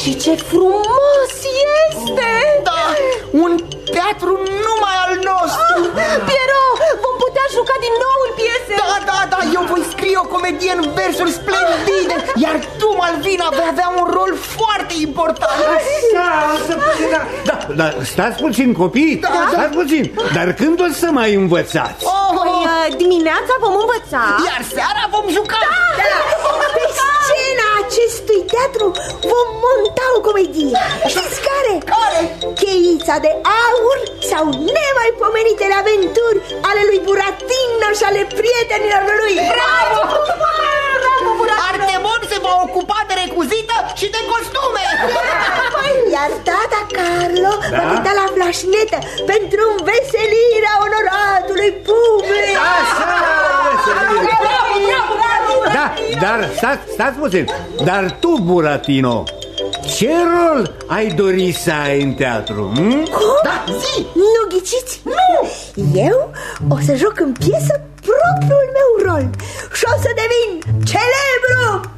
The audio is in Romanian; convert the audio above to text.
Și ce frumos este! Da, un teatru numai al nostru. Piero, vom putea juca din nou în piese. Da, eu voi scrie o comedie în versuri splendide, iar tu, Malvina, vei avea un rol foarte important. Așa, o să putem, da, stați puțin, copii, stați puțin. Dar când o să mai învățați? Dimineața vom învăța, iar seara vom juca. Pe scena acestui teatru vom monta o comedie. Știți care? Cheița de aur sau nemaipomenitele aventuri ale lui Buratino și ale prietenilor lui. Bravo! Artemon se va ocupa de recuzită și de costume. Iar tata Carlo va cânta la flașnetă pentru înveselirea onoratului public. Da, dar stați puțin. Dar tu, Buratino, ce rol ai dori să ai în teatru? Da, zi! Nu ghiciți? Nu! Eu o să joc în piesă propriul meu rol și o să devin celebru